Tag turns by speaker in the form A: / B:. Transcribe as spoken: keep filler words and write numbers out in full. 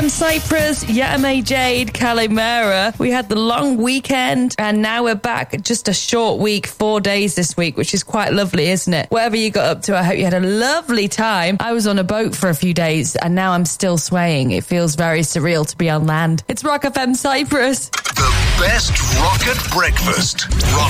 A: M Cyprus, Yatame Jade, Calimera. We had the long weekend and now we're back. Just a short week, four days this week, which is quite lovely, isn't it? Whatever you got up to, I hope you had a lovely time. I was on a boat for a few days and now I'm still swaying. It feels very surreal to be on land. It's Rock F M Cyprus.
B: The best rocket breakfast. Rock